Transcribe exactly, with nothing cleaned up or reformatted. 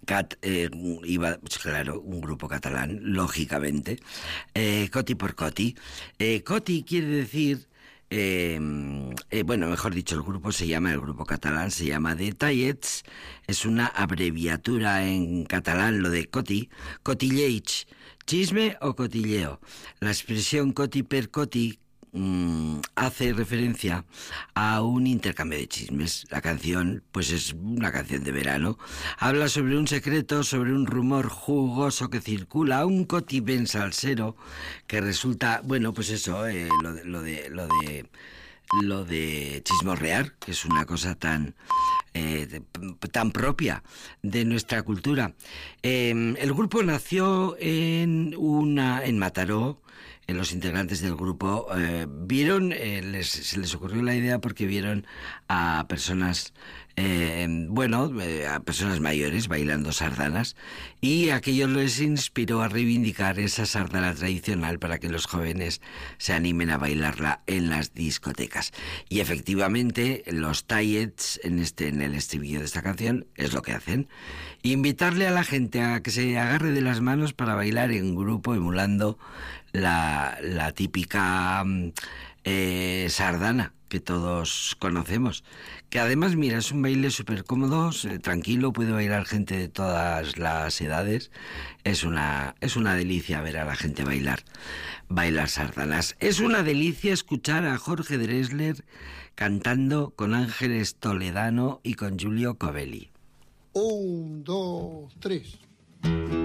Cat, eh, iba, pues claro, un grupo catalán, lógicamente. Eh, Coti por Coti. Eh, Coti quiere decir... Eh, eh, bueno, mejor dicho, el grupo se llama, el grupo catalán se llama The Tallets, es una abreviatura en catalán, lo de coti, cotilleig, chisme o cotilleo. La expresión coti per coti mmm, hace referencia a un intercambio de chismes. La canción, pues es una canción de verano. Habla sobre un secreto, sobre un rumor jugoso que circula, un cotiben salsero que resulta, bueno, pues eso, eh, lo de, lo de, lo de, lo de chismorrear, que es una cosa tan, eh, de, tan propia de nuestra cultura. Eh, el grupo nació en una, en Mataró. Los integrantes del grupo eh, vieron, eh, les, se les ocurrió la idea porque vieron a personas, eh, bueno, eh, a personas mayores bailando sardanas, y aquello les inspiró a reivindicar esa sardana tradicional para que los jóvenes se animen a bailarla en las discotecas. Y efectivamente los Tallets en este en el estribillo de esta canción es lo que hacen: invitarle a la gente a que se agarre de las manos para bailar en grupo, emulando la, la típica eh, sardana que todos conocemos, que además, mira, es un baile súper cómodo, eh, tranquilo, puede bailar gente de todas las edades. Es una, es una delicia ver a la gente bailar, bailar sardanas. Es una delicia escuchar a Jorge Drexler cantando con Ángeles Toledano y con Giulio Covelli. Un, dos, tres.